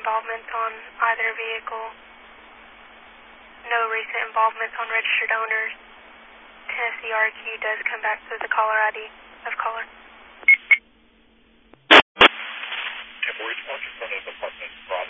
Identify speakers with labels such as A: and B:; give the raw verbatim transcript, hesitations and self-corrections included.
A: involvement on either vehicle. No recent involvement on registered owners. Tennessee R Q does come back to the caller I D of caller.
B: Ten four, respond to front of apartment Bravo.